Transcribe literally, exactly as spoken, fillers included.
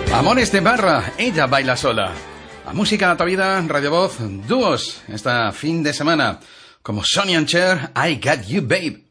Amores de barra, ella baila sola. La música de tu vida, Radio Voz, dúos, esta fin de semana, como Sonny and Cher, I Got You Babe.